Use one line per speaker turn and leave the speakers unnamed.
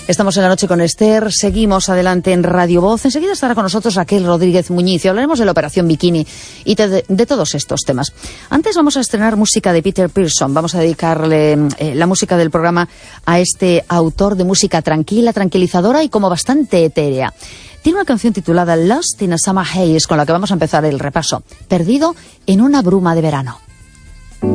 Estamos en la noche con Esther, seguimos adelante en Radio Voz. Enseguida estará con nosotros Raquel Rodríguez Muñiz y hablaremos de la Operación Bikini y de todos estos temas. Antes vamos a estrenar música de Peter Pearson. Vamos a dedicarle la música del programa a este autor de música tranquila, tranquilizadora y como bastante etérea. Tiene una canción titulada Lost in a Summer Haze con la que vamos a empezar el repaso. Perdido en una bruma de verano.